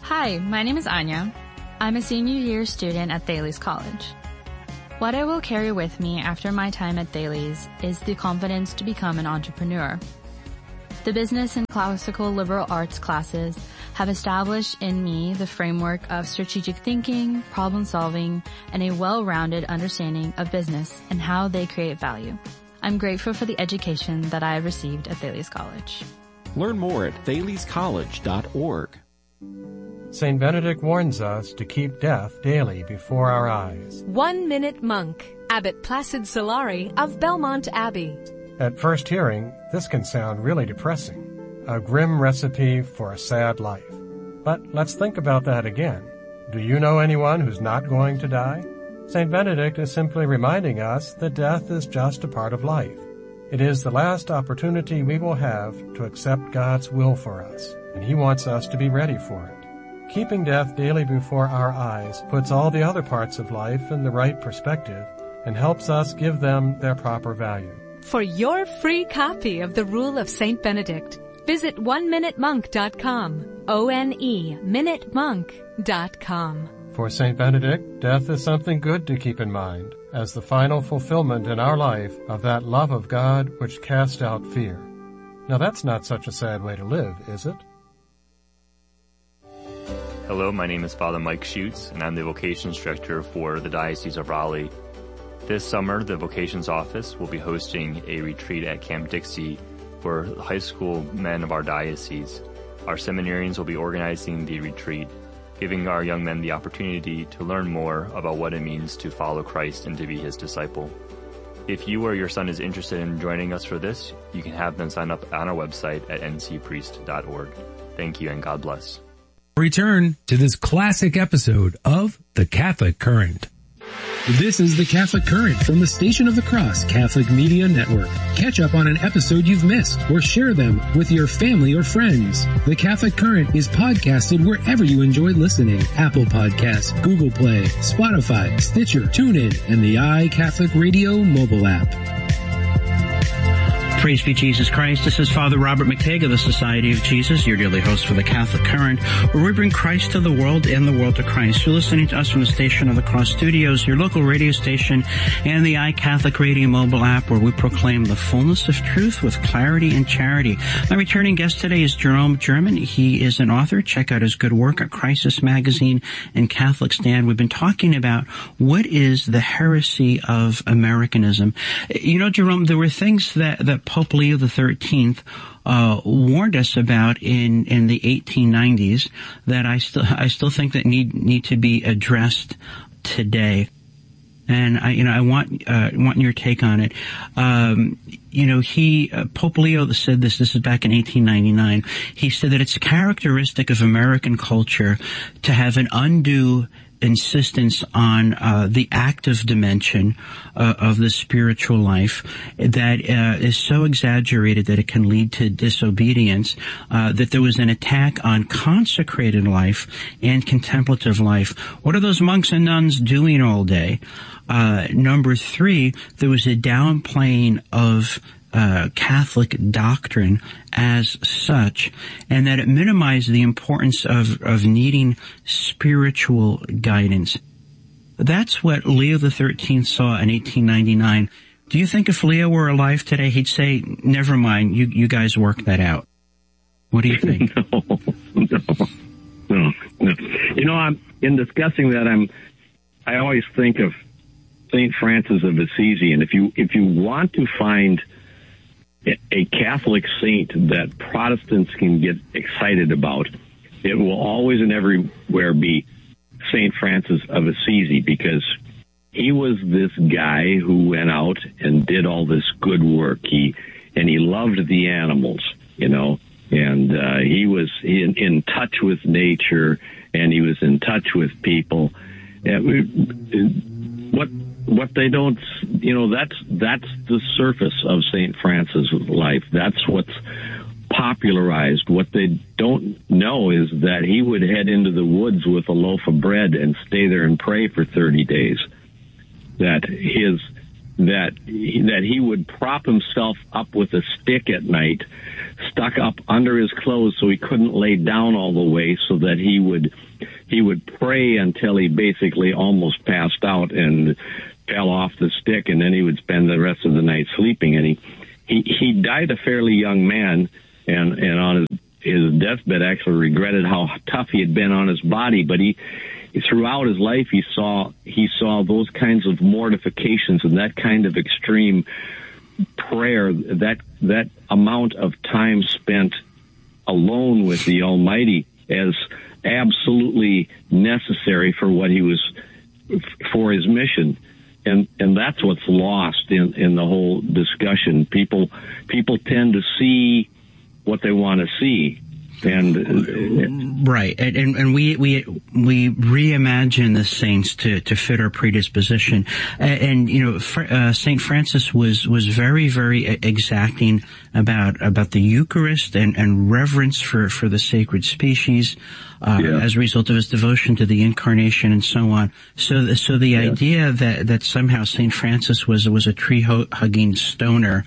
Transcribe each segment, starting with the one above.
Hi, my name is Anya. I'm a senior year student at Thales College. What I will carry with me after my time at Thales is the confidence to become an entrepreneur. The business and classical liberal arts classes have established in me the framework of strategic thinking, problem solving, and a well-rounded understanding of business and how they create value. I'm grateful for the education that I have received at Thales College. Learn more at thalescollege.org. St. Benedict warns us to keep death daily before our eyes. 1 Minute Monk, Abbot Placid Solari of Belmont Abbey. At first hearing, this can sound really depressing, a grim recipe for a sad life. But let's think about that again. Do you know anyone who's not going to die? St. Benedict is simply reminding us that death is just a part of life. It is the last opportunity we will have to accept God's will for us, and He wants us to be ready for it. Keeping death daily before our eyes puts all the other parts of life in the right perspective and helps us give them their proper value. For your free copy of The Rule of St. Benedict, visit oneminutemonk.com, oneminutemonk.com. For St. Benedict, death is something good to keep in mind as the final fulfillment in our life of that love of God which casts out fear. Now that's not such a sad way to live, is it? Hello, my name is Father Mike Schutz, and I'm the Vocations Director for the Diocese of Raleigh. This summer, the Vocations Office will be hosting a retreat at Camp Dixie for high school men of our diocese. Our seminarians will be organizing the retreat, giving our young men the opportunity to learn more about what it means to follow Christ and to be His disciple. If you or your son is interested in joining us for this, you can have them sign up on our website at ncpriest.org. Thank you and God bless. Return to this classic episode of The Catholic Current. This is The Catholic Current from the Station of the Cross Catholic Media Network. Catch up on an episode you've missed or share them with your family or friends. The Catholic Current is podcasted wherever you enjoy listening. Apple Podcasts, Google Play, Spotify, Stitcher, TuneIn, and the iCatholic Radio mobile app. Praise be Jesus Christ. This is Father Robert McTague of the Society of Jesus, your daily host for the Catholic Current, where we bring Christ to the world and the world to Christ. You're listening to us from the Station of the Cross Studios, your local radio station, and the iCatholic Radio mobile app, where we proclaim the fullness of truth with clarity and charity. My returning guest today is Jerome German. He is an author. Check out his good work at Crisis Magazine and Catholic Stand. We've been talking about what is the heresy of Americanism. You know, Jerome, there were things that Pope Leo XIII warned us about in the 1890s that I still think that need to be addressed today. And I want your take on it. Pope Leo said this is back in 1899. He said that it's characteristic of American culture to have an undue insistence on the active dimension of the spiritual life that is so exaggerated that it can lead to disobedience, that there was an attack on consecrated life and contemplative life. What are those monks and nuns doing all day? Number 3, there was a downplaying of Catholic doctrine as such, and that it minimized the importance of needing spiritual guidance. That's what Leo XIII saw in 1899. Do you think if Leo were alive today, he'd say, never mind, you guys work that out? What do you think? No. You know, in discussing that, I always think of St. Francis of Assisi, and if you want to find a Catholic saint that Protestants can get excited about, it will always and everywhere be St. Francis of Assisi, because he was this guy who went out and did all this good work. He loved the animals, and he was in touch with nature, and he was in touch with people. What they don't, that's the surface of St. Francis' life. That's what's popularized. What they don't know is that he would head into the woods with a loaf of bread and stay there and pray for 30 days. That his that he would prop himself up with a stick at night, stuck up under his clothes so he couldn't lay down all the way, so that he would pray until he basically almost passed out and fell off the stick, and then he would spend the rest of the night sleeping. And he died a fairly young man, and on his deathbed actually regretted how tough he had been on his body, but he throughout his life he saw those kinds of mortifications and that kind of extreme prayer, that amount of time spent alone with the Almighty, as absolutely necessary for what he was, for his mission. And that's what's lost in the whole discussion. People tend to see what they want to see. And right, and we reimagine the saints to fit our predisposition, and Saint Francis was very, very exacting about the Eucharist and reverence for the sacred species, as a result of his devotion to the Incarnation and so on. So the idea that somehow Saint Francis was a tree hugging stoner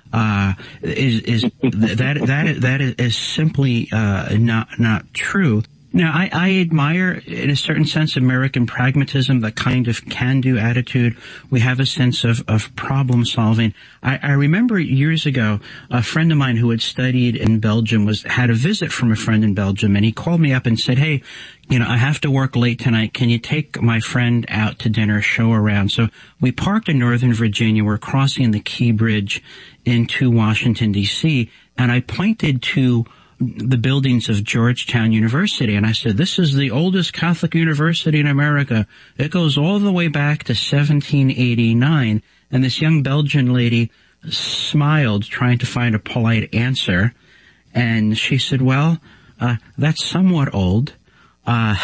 is simply not true. Now, I admire, in a certain sense, American pragmatism, the kind of can-do attitude. We have a sense of problem solving. I remember years ago, a friend of mine who had studied in Belgium had a visit from a friend in Belgium, and he called me up and said, "Hey, I have to work late tonight. Can you take my friend out to dinner, show around?" So we parked in Northern Virginia. We're crossing the Key Bridge into Washington, D.C., and I pointed to the buildings of Georgetown University, and I said, "This is the oldest Catholic university in America. It goes all the way back to 1789. And this young Belgian lady smiled, trying to find a polite answer, and she said, "Well, that's somewhat old." Out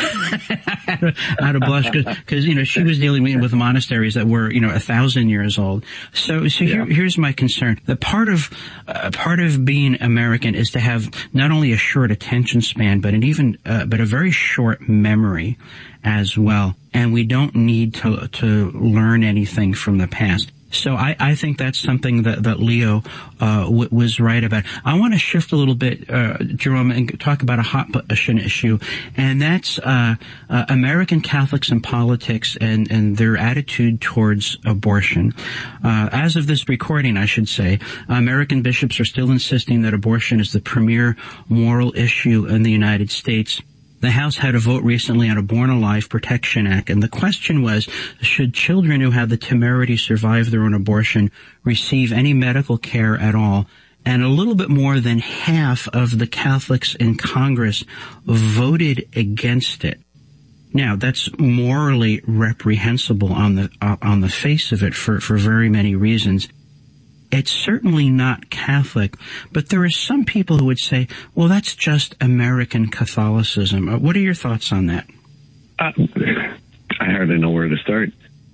of blush, because she was dealing with monasteries that were 1,000 years old. So here's my concern. The part of being American is to have not only a short attention span, but a very short memory as well. And we don't need to learn anything from the past. So I think that's something that Leo was right about. I want to shift a little bit, Jerome, and talk about a hot button issue, and that's American Catholics and politics and their attitude towards abortion. As of this recording, I should say, American bishops are still insisting that abortion is the premier moral issue in the United States. The House had a vote recently on a Born Alive Protection Act, and the question was, should children who have the temerity survive their own abortion receive any medical care at all? And a little bit more than half of the Catholics in Congress voted against it. Now, that's morally reprehensible on the face of it for very many reasons. It's certainly not Catholic, but there are some people who would say, well, that's just American Catholicism. What are your thoughts on that? I hardly know where to start.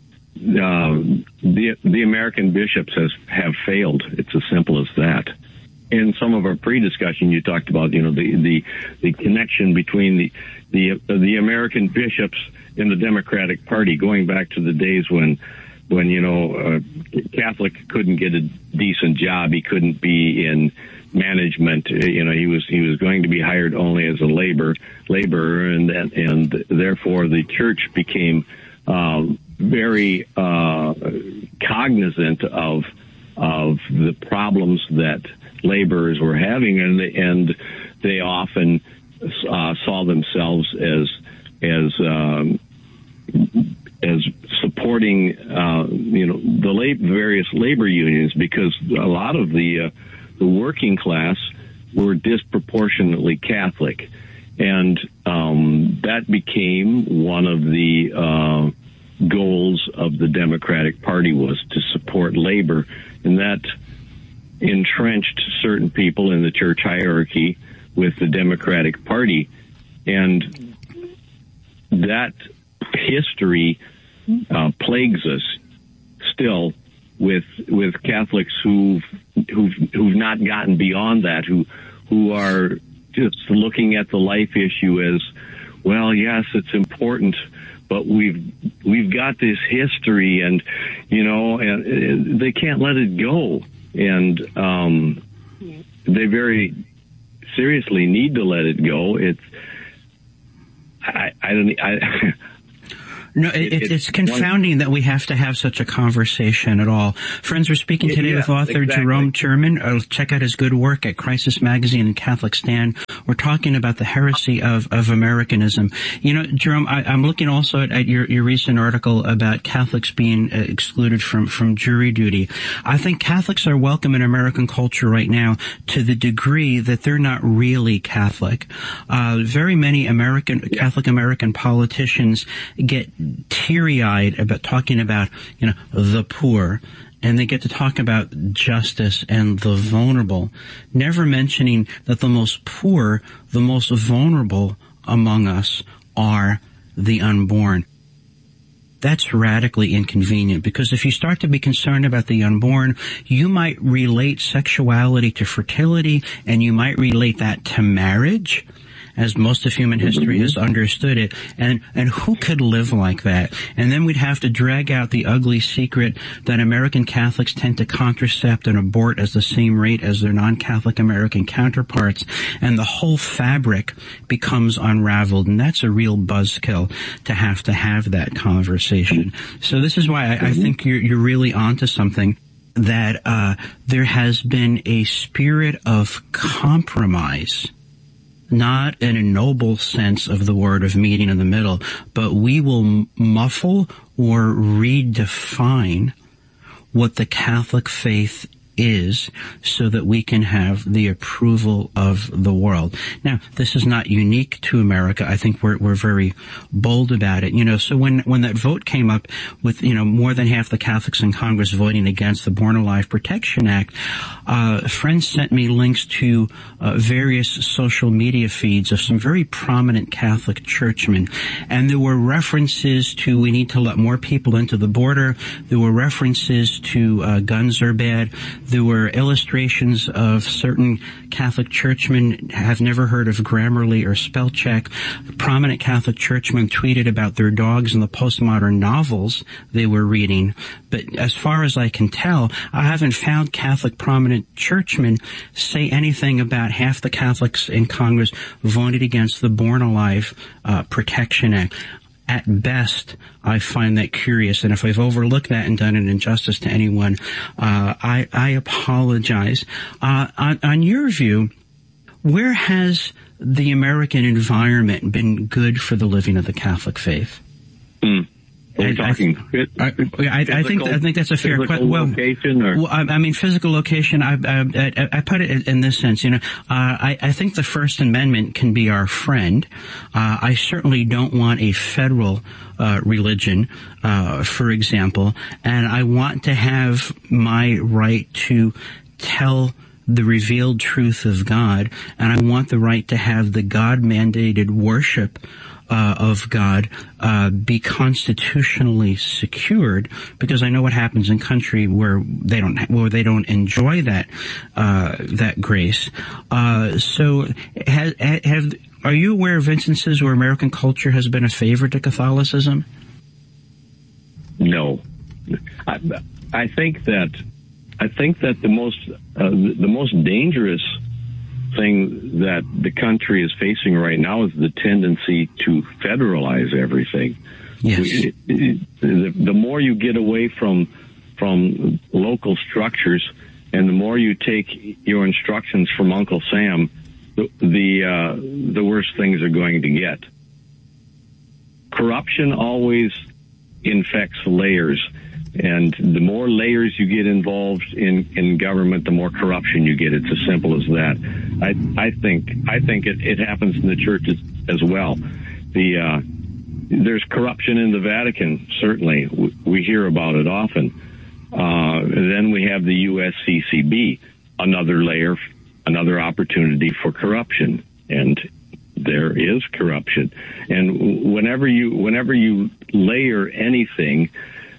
The American bishops have failed. It's as simple as that. In some of our pre-discussion, you talked about, the connection between the American bishops in the Democratic Party, going back to the days when Catholic couldn't get a decent job. He couldn't be in management. He was going to be hired only as a laborer, and therefore the church became very cognizant of the problems that laborers were having, and they often saw themselves as supporting, the various labor unions, because a lot of the working class were disproportionately Catholic, and that became one of the goals of the Democratic Party, was to support labor, and that entrenched certain people in the church hierarchy with the Democratic Party, and that history plagues us still with Catholics who've not gotten beyond that, who are just looking at the life issue as, well, yes, it's important, but we've got this history, and and they can't let it go, and they very seriously need to let it go. No, it's confounding that we have to have such a conversation at all. Friends, we're speaking today with author Jerome Thurman. Check out his good work at Crisis Magazine and Catholic Stand. We're talking about the heresy of Americanism. Jerome, I'm looking also at your recent article about Catholics being excluded from jury duty. I think Catholics are welcome in American culture right now to the degree that they're not really Catholic. Very many Catholic American politicians get teary-eyed about talking about, the poor, and they get to talk about justice and the vulnerable, never mentioning that the most poor, the most vulnerable among us are the unborn. That's radically inconvenient, because if you start to be concerned about the unborn, you might relate sexuality to fertility, and you might relate that to marriage, as most of human history has understood it. And who could live like that? And then we'd have to drag out the ugly secret that American Catholics tend to contracept and abort at the same rate as their non-Catholic American counterparts. And the whole fabric becomes unraveled. And that's a real buzzkill to have that conversation. So this is why I think you're really onto something, that there has been a spirit of compromise, not in a noble sense of the word of meeting in the middle, but we will muffle or redefine what the Catholic faith is so that we can have the approval of the world. Now, this is not unique to America. I think we're very bold about it. So when that vote came up with, more than half the Catholics in Congress voting against the Born Alive Protection Act, friends sent me links to various social media feeds of some very prominent Catholic churchmen. And there were references to we need to let more people into the border. There were references to guns are bad. There were illustrations of certain Catholic churchmen have never heard of Grammarly or spell check. Prominent Catholic churchmen tweeted about their dogs and the postmodern novels they were reading. But as far as I can tell, I haven't found Catholic prominent churchmen say anything about half the Catholics in Congress voted against the Born Alive Protection Act. At best, I find that curious, and if I've overlooked that and done an injustice to anyone, I apologize. On your view, where has the American environment been good for the living of the Catholic faith? I think that's a fair question. Physical location. I put it in this sense. I think the First Amendment can be our friend. I certainly don't want a federal religion, for example, and I want to have my right to tell the revealed truth of God, and I want the right to have the God-mandated worship of God be constitutionally secured, because I know what happens in country where they don't enjoy that grace. So are you aware of instances where American culture has been a favor to Catholicism? No. I think that the most dangerous thing that the country is facing right now is the tendency to federalize everything. Yes. The more you get away from local structures, and the more you take your instructions from Uncle Sam, the worse things are going to get. Corruption always infects layers. And the more layers you get involved in government, the more corruption you get. It's as simple as that. I think it happens in the church as well. There's corruption in the Vatican, certainly. We hear about it often. Then we have the USCCB, another layer, another opportunity for corruption. And there is corruption. And whenever you layer anything,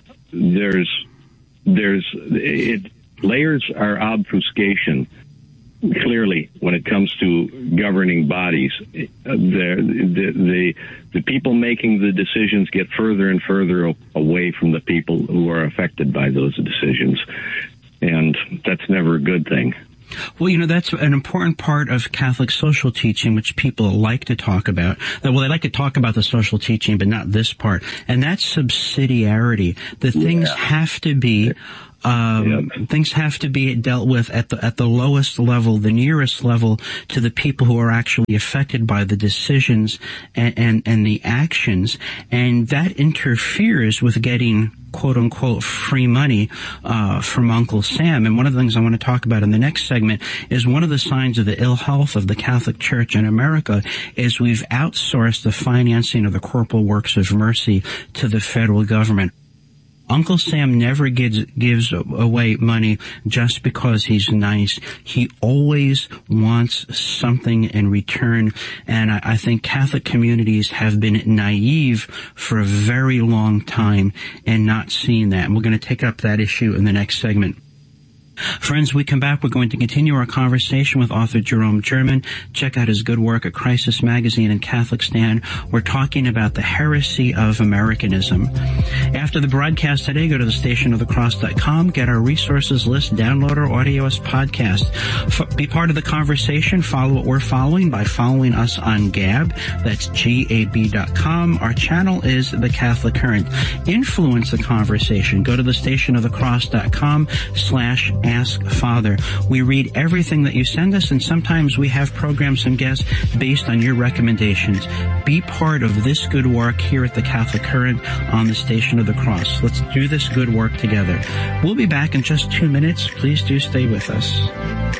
layers are obfuscation. clearly, when it comes to governing bodies, the people making the decisions get further and further away from the people who are affected by those decisions. And that's never a good thing. Well, that's an important part of Catholic social teaching, which people like to talk about. Well, they like to talk about the social teaching, but not this part. And that's subsidiarity. The things have to be things have to be dealt with at the lowest level, the nearest level to the people who are actually affected by the decisions and the actions. And that interferes with getting quote unquote free money from Uncle Sam. And one of the things I want to talk about in the next segment is one of the signs of the ill health of the Catholic Church in America is we've outsourced the financing of the corporal works of mercy to the federal government. Uncle Sam never gives away money just because he's nice. He always wants something in return. And I think Catholic communities have been naive for a very long time and not seen that. And we're going to take up that issue in the next segment. Friends, we come back. We're going to continue our conversation with author Jerome German. Check out his good work at Crisis Magazine and Catholic Stand. We're talking about the heresy of Americanism. After the broadcast today, go to thestationofthecross.com, get our resources list, download our audio as podcast. Be part of the conversation. Follow what we're following by following us on Gab. That's GAB.com. Our channel is The Catholic Current. Influence the conversation. Go to thestationofthecross.com/Ask Father. We read everything that you send us, and sometimes we have programs and guests based on your recommendations. Be part of this good work here at the Catholic Current on the Station of the Cross. Let's do this good work together. We'll be back in just 2 minutes. Please do stay with us.